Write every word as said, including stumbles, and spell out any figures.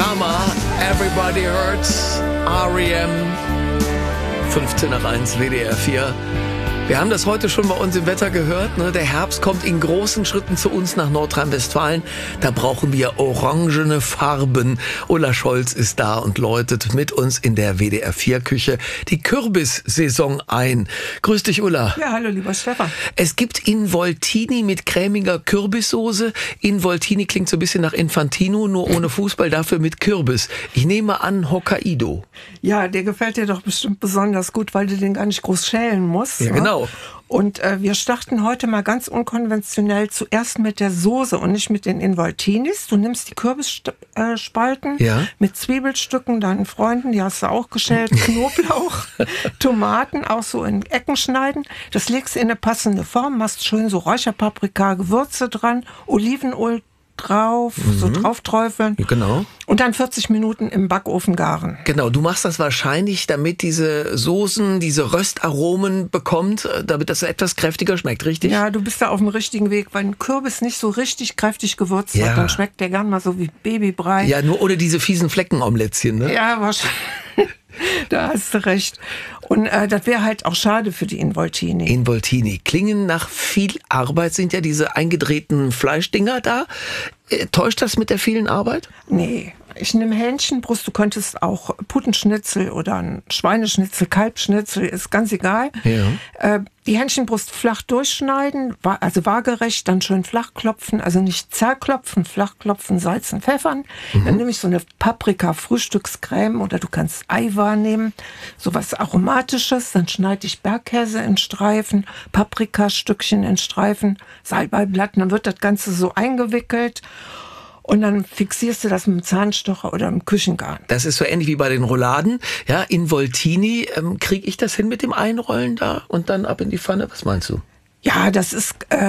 Hammer. Everybody Hurts. R E M. fünfzehn nach eins, W D R vier. Wir haben das heute schon bei uns im Wetter gehört. Ne? Der Herbst kommt in großen Schritten zu uns nach Nordrhein-Westfalen. Da brauchen wir orangene Farben. Ulla Scholz ist da und läutet mit uns in der W D R vier Küche die Kürbissaison ein. Grüß dich, Ulla. Ja, hallo, lieber Stefan. Es gibt Involtini mit cremiger Kürbissoße. Involtini klingt so ein bisschen nach Infantino, nur ohne Fußball, dafür mit Kürbis. Ich nehme an, Hokkaido. Ja, der gefällt dir doch bestimmt besonders gut, weil du den gar nicht groß schälen musst. Ja, ne? genau. Und äh, wir starten heute mal ganz unkonventionell zuerst mit der Soße und nicht mit den Involtinis. Du nimmst die Kürbisspalten äh, ja. mit Zwiebelstücken, deinen Freunden, die hast du auch geschält, Knoblauch, Tomaten auch so in Ecken schneiden. Das legst du in eine passende Form, machst schön so Räucherpaprika, Gewürze dran, Olivenöl drauf, mhm. so drauf träufeln. Genau. Und dann vierzig Minuten im Backofen garen. Genau, du machst das wahrscheinlich, damit diese Soßen, diese Röstaromen bekommt, damit das etwas kräftiger schmeckt, richtig? Ja, du bist da auf dem richtigen Weg. Weil ein Kürbis nicht so richtig kräftig gewürzt ja. hat, dann schmeckt der gern mal so wie Babybrei. Ja, nur ohne diese fiesen Fleckenomelätzchen, ne? Ja, wahrscheinlich. Da hast du recht. Und äh, das wäre halt auch schade für die Involtini. Involtini. Klingen nach viel Arbeit, sind ja diese eingedrehten Fleischdinger da. Äh, täuscht das mit der vielen Arbeit? Nee, ich nehme Hähnchenbrust, du könntest auch Putenschnitzel oder ein Schweineschnitzel, Kalbschnitzel, ist ganz egal. Ja. Äh, die Hähnchenbrust flach durchschneiden, also waagerecht, dann schön flach klopfen, also nicht zerklopfen, flach klopfen, salzen, pfeffern. Mhm. Dann nehme ich so eine Paprika-Frühstückscreme oder du kannst Eiweiß nehmen, sowas Aromatisches. Dann schneide ich Bergkäse in Streifen, Paprikastückchen in Streifen, Salbeiblatt, dann wird das Ganze so eingewickelt. Und dann fixierst du das mit dem Zahnstocher oder im Küchengarn. Das ist so ähnlich wie bei den Rouladen. Ja, Involtini, ähm, kriege ich das hin mit dem Einrollen da und dann ab in die Pfanne? Was meinst du? Ja, das ist... Äh